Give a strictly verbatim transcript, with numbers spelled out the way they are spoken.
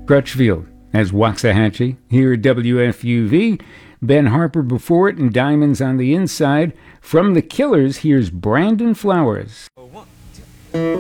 Crutchfield as Waxahachie. Here at W F U V, Ben Harper before it and Diamonds on the Inside. From the Killers, here's Brandon Flowers.